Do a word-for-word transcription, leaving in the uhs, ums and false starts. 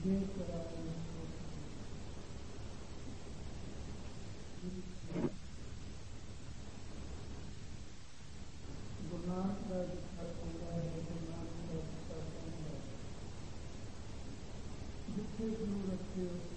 ਜੇ ਕਰਾਏ ਗੁਰੂ ਨਾਨਕ ਦਾ ਜਿੱਥਾ ਹੁੰਦਾ ਹੈ, ਗੁਰੂ ਨਾਨਕ ਦਾ ਜਿੱਥਾ ਹੁੰਦਾ ਹੈ, ਜਿੱਥੇ ਗੁਰੂ ਰੱਖੇ